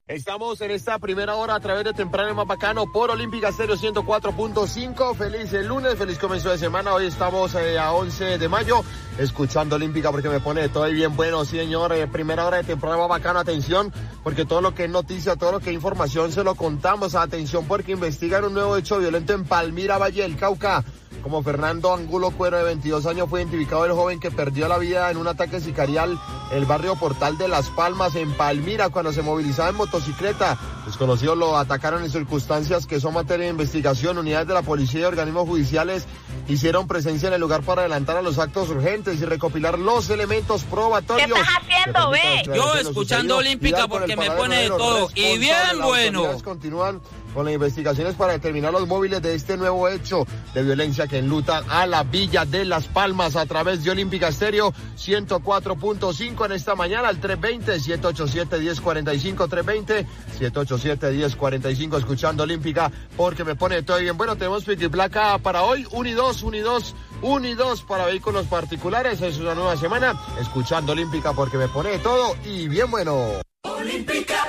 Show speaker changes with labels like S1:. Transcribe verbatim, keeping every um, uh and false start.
S1: Estamos en esta primera hora a través de Temprano y Más Bacano por Olímpica Estéreo ciento cuatro punto cinco. Feliz el lunes, feliz comienzo de semana. Hoy estamos eh, a once de mayo, escuchando Olímpica porque me pone todo bien bueno, sí, señor. Eh, primera hora de Temprano y Más Bacano, atención, porque todo lo que es noticia, todo lo que es información se lo contamos. Atención, porque investigan un nuevo hecho violento en Palmira, Valle del Cauca. Como Fernando Angulo Cuero, de veintidós años, fue identificado el joven que perdió la vida en un ataque sicarial en el barrio Portal de Las Palmas, en Palmira, cuando se movilizaba en motocicleta. Desconocidos lo atacaron en circunstancias que son materia de investigación. Unidades de la policía y organismos judiciales hicieron presencia en el lugar para adelantar a los actos urgentes y recopilar los elementos probatorios.
S2: ¿Qué estás haciendo, ve?
S3: Yo escuchando Olímpica porque me pone de todo. Y bien bueno.
S1: Continúan con las investigaciones para determinar los móviles de este nuevo hecho de violencia que enluta a la Villa de Las Palmas a través de Olímpica Estéreo ciento cuatro punto cinco en esta mañana al tres veinte, siete ochenta y siete, diez cuarenta y cinco, tres veinte, siete ochenta y siete, diez cuarenta y cinco, escuchando Olímpica porque me pone todo bien. Bueno, tenemos pico y placa para hoy, uno y dos, uno y dos, uno y dos para vehículos particulares. Es una nueva semana, escuchando Olímpica porque me pone todo y bien bueno.
S4: Olímpica